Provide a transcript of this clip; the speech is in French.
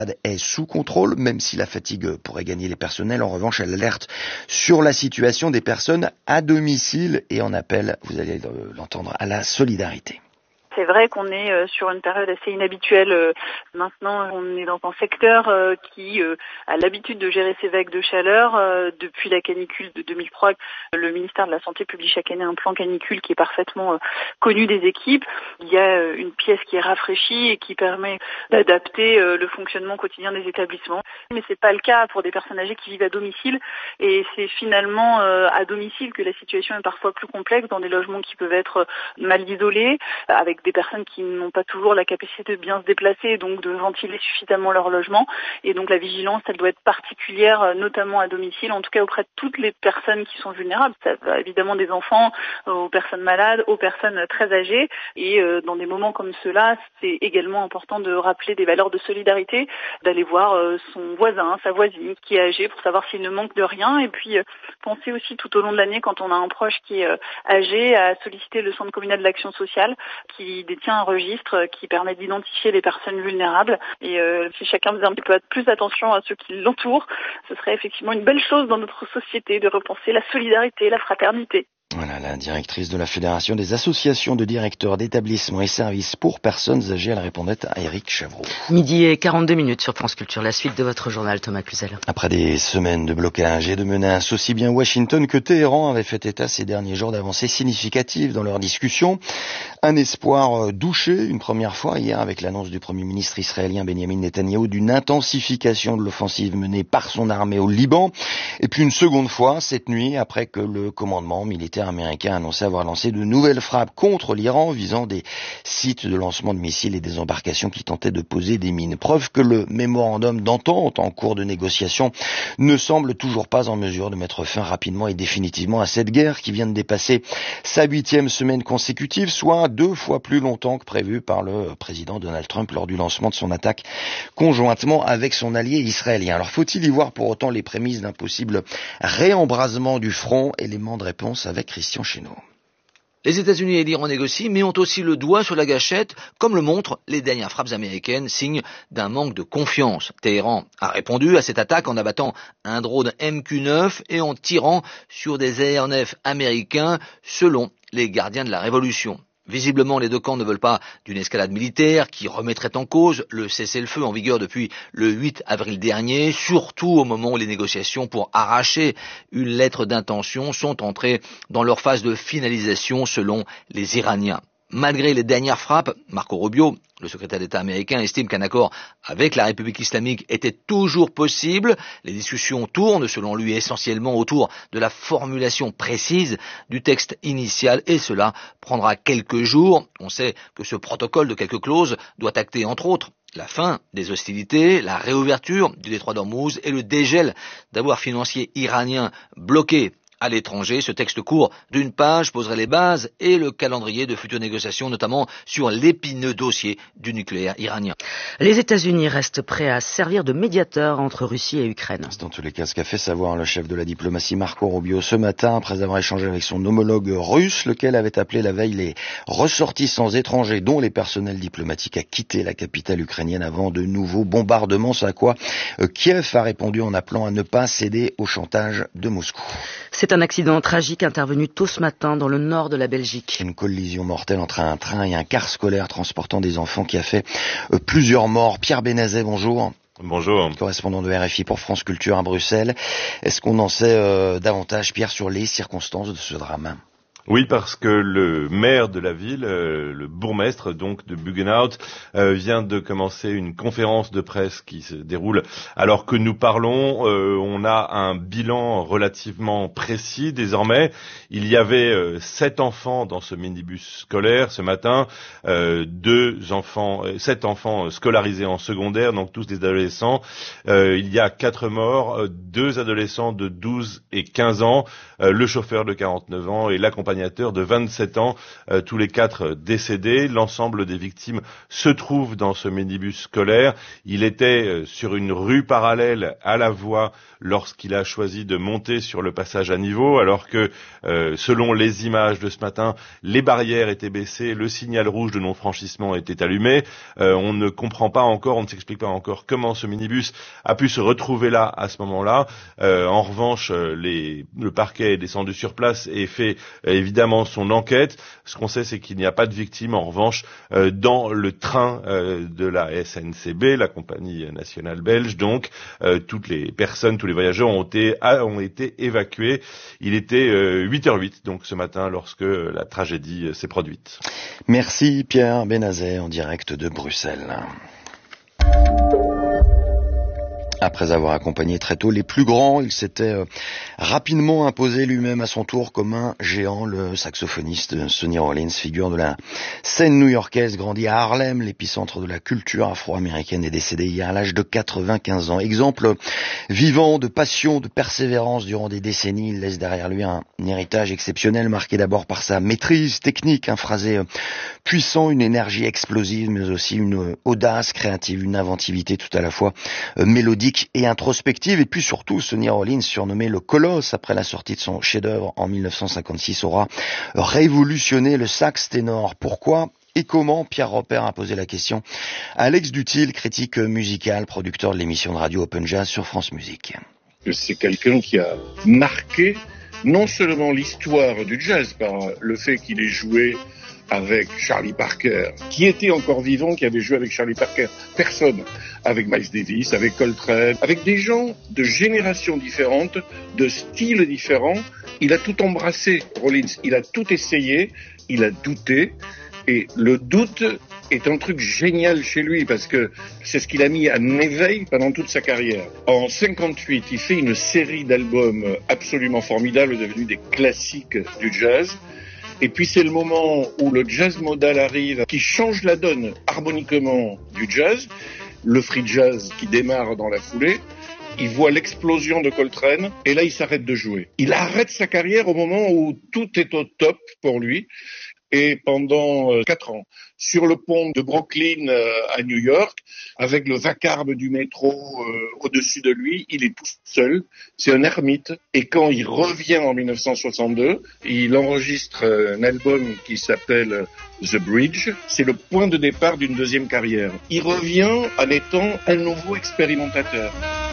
est sous contrôle, même si la fatigue pourrait gagner les personnels. En revanche, elle alerte sur la situation des personnes à domicile et en appelle, vous allez l'entendre, à la solidarité. C'est vrai qu'on est sur une période assez inhabituelle. Maintenant, on est dans un secteur qui a l'habitude de gérer ces vagues de chaleur. Depuis la canicule de 2003, le ministère de la Santé publie chaque année un plan canicule qui est parfaitement connu des équipes. Il y a une pièce qui est rafraîchie et qui permet d'adapter le fonctionnement quotidien des établissements. Mais c'est pas le cas pour des personnes âgées qui vivent à domicile. Et c'est finalement à domicile que la situation est parfois plus complexe, dans des logements qui peuvent être mal isolés, avec des personnes qui n'ont pas toujours la capacité de bien se déplacer, donc de ventiler suffisamment leur logement. Et donc la vigilance, elle doit être particulière, notamment à domicile, en tout cas auprès de toutes les personnes qui sont vulnérables. Ça va évidemment des enfants, aux personnes malades, aux personnes très âgées. Et dans des moments comme ceux-là, c'est également important de rappeler des valeurs de solidarité, d'aller voir son voisin, sa voisine qui est âgée pour savoir s'il ne manque de rien. Et puis penser aussi tout au long de l'année, quand on a un proche qui est âgé, à solliciter le centre communal de l'action sociale qui détient un registre qui permet d'identifier les personnes vulnérables. Et si chacun faisait un petit peu plus attention à ceux qui l'entourent, ce serait effectivement une belle chose dans notre société de repenser la solidarité, la fraternité. Voilà, la directrice de la Fédération des associations de directeurs d'établissements et services pour personnes âgées, elle répondait à Éric Chavreau. 12h42 sur France Culture, la suite de votre journal, Thomas Cluzel. Après des semaines de blocage et de menaces, aussi bien Washington que Téhéran avaient fait état ces derniers jours d'avancées significatives dans leurs discussions. Un espoir douché une première fois hier avec l'annonce du Premier ministre israélien Benjamin Netanyahou d'une intensification de l'offensive menée par son armée au Liban. Et puis une seconde fois cette nuit après que le commandement militaire américain a annoncé avoir lancé de nouvelles frappes contre l'Iran visant des sites de lancement de missiles et des embarcations qui tentaient de poser des mines. Preuve que le mémorandum d'entente en cours de négociation ne semble toujours pas en mesure de mettre fin rapidement et définitivement à cette guerre qui vient de dépasser sa 8e semaine consécutive, soit 2 fois plus longtemps que prévu par le président Donald Trump lors du lancement de son attaque conjointement avec son allié israélien. Alors faut-il y voir pour autant les prémices d'un possible réembrasement du front? Élément de réponse avec Christian Chénaud. Les États-Unis et l'Iran négocient, mais ont aussi le doigt sur la gâchette, comme le montrent les dernières frappes américaines, signe d'un manque de confiance. Téhéran a répondu à cette attaque en abattant un drone MQ-9 et en tirant sur des aéronefs américains, selon les gardiens de la révolution. Visiblement, les deux camps ne veulent pas d'une escalade militaire qui remettrait en cause le cessez-le-feu en vigueur depuis le 8 avril dernier, surtout au moment où les négociations pour arracher une lettre d'intention sont entrées dans leur phase de finalisation selon les Iraniens. Malgré les dernières frappes, Marco Rubio, le secrétaire d'État américain, estime qu'un accord avec la République islamique était toujours possible. Les discussions tournent, selon lui, essentiellement autour de la formulation précise du texte initial et cela prendra quelques jours. On sait que ce protocole de quelques clauses doit acter, entre autres, la fin des hostilités, la réouverture du détroit d'Ormuz et le dégel d'avoirs financiers iraniens bloqués à l'étranger. Ce texte court d'une page poserait les bases et le calendrier de futures négociations, notamment sur l'épineux dossier du nucléaire iranien. Les États-Unis restent prêts à servir de médiateurs entre Russie et Ukraine. C'est dans tous les cas ce qu'a fait savoir le chef de la diplomatie Marco Rubio ce matin, après avoir échangé avec son homologue russe, lequel avait appelé la veille les ressortissants étrangers, dont les personnels diplomatiques, à quitter la capitale ukrainienne avant de nouveaux bombardements. C'est à quoi Kiev a répondu en appelant à ne pas céder au chantage de Moscou. C'est un accident tragique intervenu tôt ce matin dans le nord de la Belgique. Une collision mortelle entre un train et un car scolaire transportant des enfants qui a fait plusieurs morts. Pierre Benazet, bonjour. Bonjour. Correspondant de RFI pour France Culture à Bruxelles. Est-ce qu'on en sait davantage, Pierre, sur les circonstances de ce drame ? Oui, parce que le maire de la ville, le bourgmestre donc de Buggenhout, vient de commencer une conférence de presse qui se déroule alors que nous parlons. On a un bilan relativement précis désormais. Il y avait 7 enfants dans ce minibus scolaire ce matin, 7 enfants scolarisés en secondaire, donc tous des adolescents. Il y a 4 morts, 2 adolescents de 12 et 15 ans, le chauffeur de 49 ans et l'accompagnateur accompagnateur de 27 ans, tous les 4 décédés. L'ensemble des victimes se trouve dans ce minibus scolaire. Il était sur une rue parallèle à la voie lorsqu'il a choisi de monter sur le passage à niveau, alors que, selon les images de ce matin, les barrières étaient baissées, le signal rouge de non-franchissement était allumé. On ne comprend pas encore, on ne s'explique pas encore comment ce minibus a pu se retrouver là à ce moment-là. En revanche, le parquet est descendu sur place et fait évidemment son enquête. Ce qu'on sait, c'est qu'il n'y a pas de victimes. En revanche, dans le train de la SNCB, la compagnie nationale belge, donc toutes les personnes, tous les voyageurs ont été évacués. Il était 8h08 donc ce matin lorsque la tragédie s'est produite. Merci Pierre Benazet en direct de Bruxelles. Après avoir accompagné très tôt les plus grands, il s'était rapidement imposé lui-même à son tour comme un géant. Le saxophoniste Sonny Rollins, figure de la scène new-yorkaise, grandi à Harlem, l'épicentre de la culture afro-américaine, est décédé hier à l'âge de 95 ans. Exemple vivant de passion, de persévérance durant des décennies, il laisse derrière lui un héritage exceptionnel, marqué d'abord par sa maîtrise technique, un phrasé puissant, une énergie explosive, mais aussi une audace créative, une inventivité tout à la fois mélodique et introspective. Et puis surtout, Sonny Rollins, surnommé le Colosse après la sortie de son chef-d'œuvre en 1956, aura révolutionné le sax ténor. Pourquoi et comment? Pierre Robert a posé la question à Alex Dutil, critique musical, producteur de l'émission de radio Open Jazz sur France Musique. C'est quelqu'un qui a marqué non seulement l'histoire du jazz par le fait qu'il ait joué avec Charlie Parker, qui était encore vivant, qui avait joué avec Charlie Parker, personne, avec Miles Davis, avec Coltrane, avec des gens de générations différentes, de styles différents. Il a tout embrassé, Rollins, il a tout essayé, il a douté, et le doute est un truc génial chez lui, parce que c'est ce qu'il a mis en éveil pendant toute sa carrière. En 58, il fait une série d'albums absolument formidables, devenus des classiques du jazz. Et puis c'est le moment où le jazz modal arrive, qui change la donne harmoniquement du jazz, le free jazz qui démarre dans la foulée. Il voit l'explosion de Coltrane et là il s'arrête de jouer. Il arrête sa carrière au moment où tout est au top pour lui. Et pendant 4 ans, sur le pont de Brooklyn à New York, avec le vacarme du métro au-dessus de lui, il est tout seul, c'est un ermite. Et quand il revient en 1962, il enregistre un album qui s'appelle The Bridge. C'est le point de départ d'une deuxième carrière. Il revient en étant un nouveau expérimentateur.